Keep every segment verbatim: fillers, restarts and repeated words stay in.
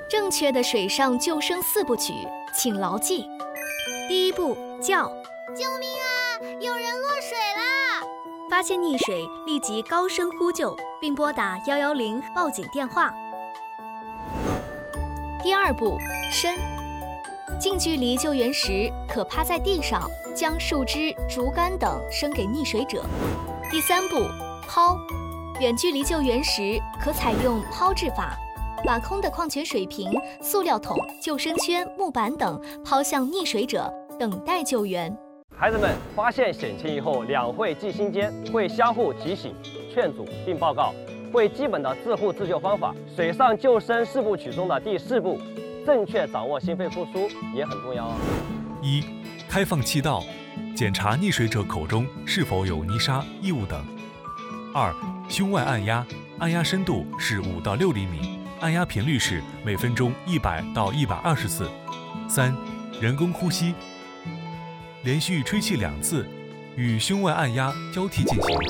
正确的水上救生四部曲，请牢记：第一步，叫， 救命啊！有人落水啦！ 发现溺水，立即高声呼救，并拨打一一零报警电话。第二步，伸。近距离救援时，可趴在地上，将树枝、竹竿等伸给溺水者。第三步，抛。远距离救援时，可采用抛掷法，把空的矿泉水瓶、塑料桶、救生圈、木板等抛向溺水者，等待救援。 孩子们发现险情以后，两会记心间，会相互提醒、劝阻并报告，会基本的自护自救方法。水上救生四部曲中的第四步，正确掌握心肺复苏也很重要哦。 一、开放气道，检查溺水者口中是否有泥沙、异物等。二、胸外按压，按压深度是五到六厘米，按压频率是每分钟一百到一百二十次。三、人工呼吸，连续吹气两次，与胸外按压交替进行。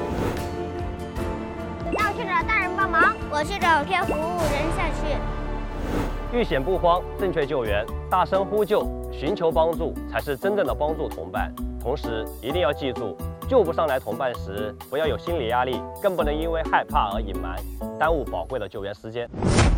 让我去找大人帮忙，我去找偏服务人下去。 遇险不慌，正确救援，大声呼救，寻求帮助，才是真正的帮助同伴。同时，一定要记住，救不上来同伴时，不要有心理压力，更不能因为害怕而隐瞒，耽误宝贵的救援时间。